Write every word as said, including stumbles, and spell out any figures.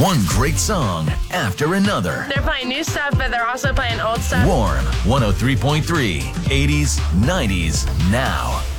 One great song after another. They're playing new stuff, but they're also playing old stuff. Warm one oh three point three, eighties, nineties, now.